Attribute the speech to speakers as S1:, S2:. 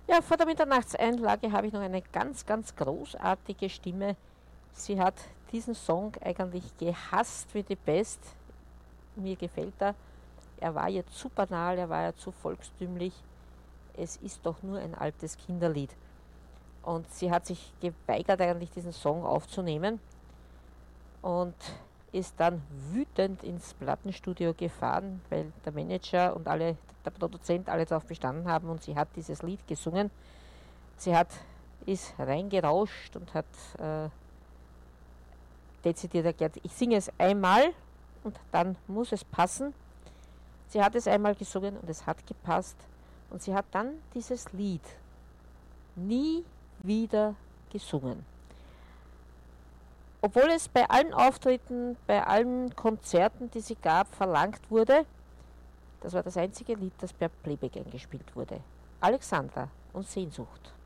S1: Ja, vor der Mitternachtseinlage habe ich noch eine ganz, ganz großartige Stimme. Sie hat diesen Song eigentlich gehasst wie die Pest. Mir gefällt er. Er war ihr zu banal, er war ihr zu volkstümlich. Es ist doch nur ein altes Kinderlied. Und sie hat sich geweigert, eigentlich diesen Song aufzunehmen und ist dann wütend ins Plattenstudio gefahren, weil der Manager und der Produzent alle darauf bestanden haben und sie hat dieses Lied gesungen. Ist reingerauscht und hat dezidiert erklärt, ich singe es einmal und dann muss es passen. Sie hat es einmal gesungen und es hat gepasst und sie hat dann dieses Lied nie wieder gesungen. Obwohl es bei allen Auftritten, bei allen Konzerten, die sie gab, verlangt wurde, das war das einzige Lied, das per Playback eingespielt wurde. Alexandra und Sehnsucht.